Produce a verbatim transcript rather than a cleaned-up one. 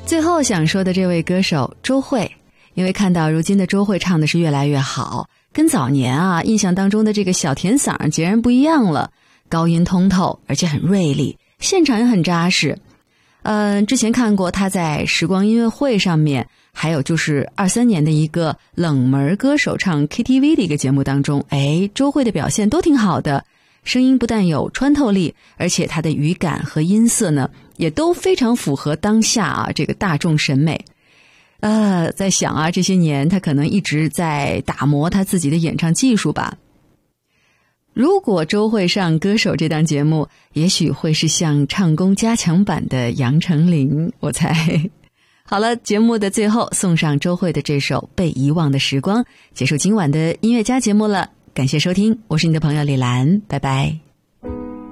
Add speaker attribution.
Speaker 1: 最后想说的这位歌手周蕙，因为看到如今的周蕙唱的是越来越好，跟早年啊印象当中的这个小甜嗓截然不一样了，高音通透，而且很锐利，现场也很扎实。嗯，之前看过他在时光音乐会上面，还有就是二三年的一个冷门歌手唱 K T V 的一个节目当中，哎，周蕙的表现都挺好的，声音不但有穿透力，而且他的语感和音色呢，也都非常符合当下啊这个大众审美。呃，在想啊，这些年他可能一直在打磨他自己的演唱技术吧。如果周蕙上歌手这档节目，也许会是像唱功加强版的杨丞琳，我猜。好了，节目的最后送上周蕙的这首《被遗忘的时光》，结束今晚的音乐家节目了。感谢收听，我是你的朋友李兰，拜拜。